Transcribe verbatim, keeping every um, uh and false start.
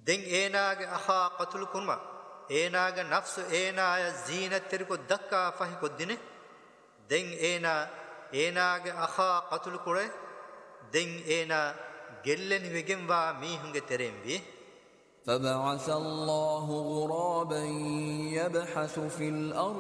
den eenaage akha qatul kunma eenaage nafsu eenaaya zeenat teriko dakka fahi koddine den eena eenaage akha qatul kure den eena gelleni wegenwa mihunge terembi فبعث الله غرابا يبحث في الأرض